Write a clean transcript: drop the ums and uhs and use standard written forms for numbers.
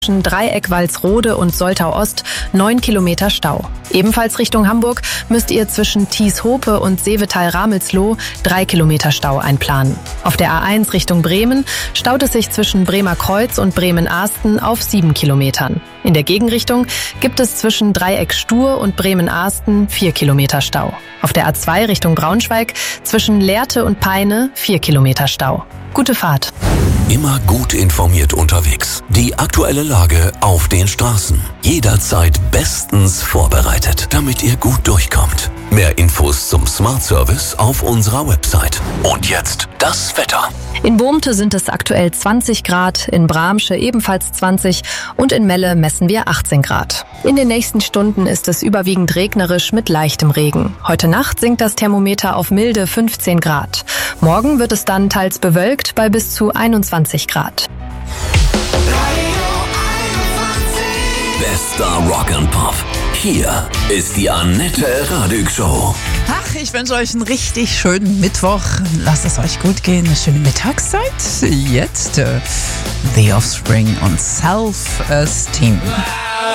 Zwischen Dreieck Walsrode und Soltau Ost 9 Kilometer Stau. Ebenfalls Richtung Hamburg müsst ihr zwischen Thies-Hope und Seevetal-Ramelsloh 3 Kilometer Stau einplanen. Auf der A1 Richtung Bremen staut es sich zwischen Bremer Kreuz und Bremen-Ahsten auf 7 Kilometern. In der Gegenrichtung gibt es zwischen Dreieck Stur und Bremen-Ahsten 4 Kilometer Stau. Auf der A2 Richtung Braunschweig zwischen Lehrte und Peine 4 Kilometer Stau. Gute Fahrt. Immer gut informiert unterwegs. Die aktuelle Lage auf den Straßen. Jederzeit bestens vorbereitet, damit ihr gut durchkommt. Mehr Infos zum Smart Service auf unserer Website. Und jetzt das Wetter. In Boomte sind es aktuell 20 Grad, in Bramsche ebenfalls 20 und in Melle messen wir 18 Grad. In den nächsten Stunden ist es überwiegend regnerisch mit leichtem Regen. Heute Nacht sinkt das Thermometer auf milde 15 Grad. Morgen wird es dann teils bewölkt bei bis zu 21 Grad. Bester Rock and Pop. Hier ist die Annette Radig Show. Ach, ich wünsche euch einen richtig schönen Mittwoch. Lasst es euch gut gehen. Eine schöne Mittagszeit. Jetzt The Offspring und Self-Esteem.